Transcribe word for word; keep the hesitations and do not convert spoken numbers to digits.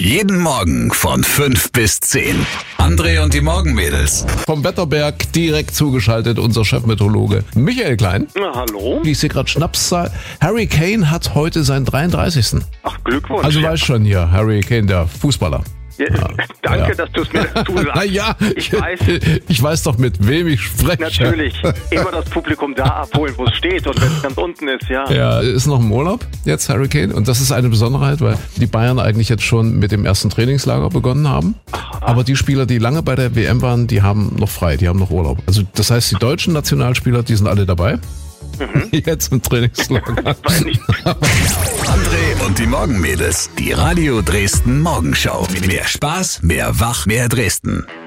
Jeden Morgen von fünf bis zehn. André und die Morgenmädels. Vom Wetterberg direkt zugeschaltet unser Chefmeteorologe Michael Klein. Na, hallo. Ich sehe gerade Schnapszahl. Harry Kane hat heute seinen dreiunddreißigsten Ach, Glückwunsch. Also weißt schon hier, Harry Kane, der Fußballer. Ja, danke, ja. dass du es mir dazu sagst. Na ja, ich weiß. Ich weiß doch, mit wem ich spreche. Natürlich. Immer das Publikum da abholen, wo es steht und wenn es ganz unten ist, ja. Ja, ist noch im Urlaub jetzt, Harry Kane. Und das ist eine Besonderheit, weil die Bayern eigentlich jetzt schon mit dem ersten Trainingslager begonnen haben. Aha. Aber die Spieler, die lange bei der W M waren, die haben noch frei, die haben noch Urlaub. Also das heißt, die deutschen Nationalspieler, die sind alle dabei. Mhm. Jetzt im Trainingslager. André und die Morgenmädels. Die Radio Dresden Morgenschau. Mehr Spaß, mehr Wach, mehr Dresden.